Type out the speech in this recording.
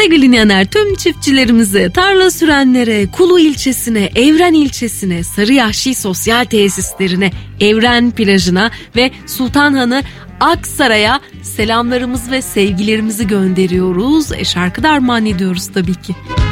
Sevgili dinleyenler, tüm çiftçilerimize, tarla sürenlere, Kulu ilçesine, Evren ilçesine, Sarıyahşi sosyal tesislerine, Evren plajına ve Sultanhanı Aksaray'a selamlarımız ve sevgilerimizi gönderiyoruz. Şarkı da armağan ediyoruz tabii ki.